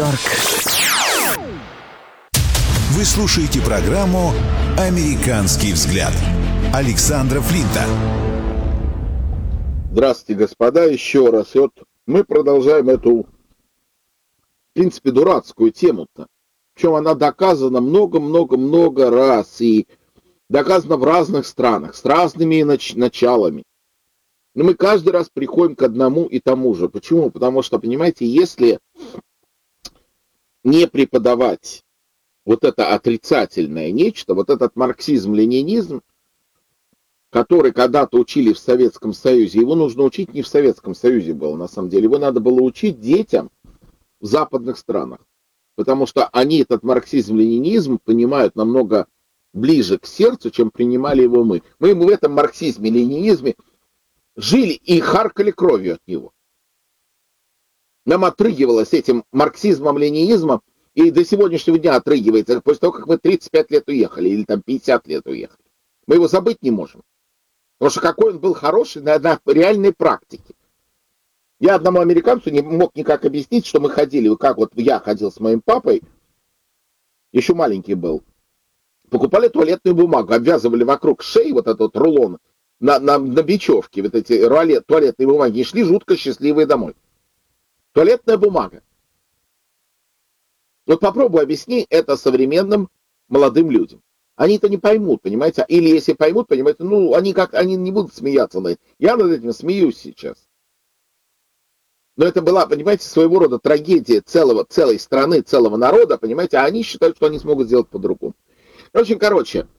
Нью-Йорк. Вы слушаете программу «Американский взгляд» Александра Флинта. Здравствуйте, господа, еще раз. И вот мы продолжаем эту, в принципе, дурацкую тему-то. Причем она доказана много-много-много раз. И доказана в разных странах, с разными началами. Но мы каждый раз приходим к одному и тому же. Почему? Потому что, понимаете, если не преподавать вот это отрицательное нечто, вот этот марксизм-ленинизм, который когда-то учили в Советском Союзе, его нужно учить не в Советском Союзе было, на самом деле. Его надо было учить детям в западных странах. Потому что они этот марксизм-ленинизм понимают намного ближе к сердцу, чем принимали его мы. Мы в этом марксизме-ленинизме жили и харкали кровью от него. Нам отрыгивалось этим марксизмом-ленинизмом, и до сегодняшнего дня отрыгивается, после того, как мы 35 лет уехали, или там 50 лет уехали. Мы его забыть не можем. Потому что какой он был хороший на реальной практике. Я одному американцу не мог никак объяснить, что мы ходили, как вот я ходил с моим папой, еще маленький был, покупали туалетную бумагу, обвязывали вокруг шеи вот этот вот рулон на бечевке, вот эти туалетные бумаги, и шли жутко счастливые домой. Туалетная бумага. Вот попробуй объясни это современным молодым людям. Они это не поймут, понимаете? Или если поймут, понимаете, ну, они не будут смеяться над этим. Я над этим смеюсь сейчас. Но это была, понимаете, своего рода трагедия целой страны, целого народа, понимаете? А они считают, что они смогут сделать по-другому. В общем, короче,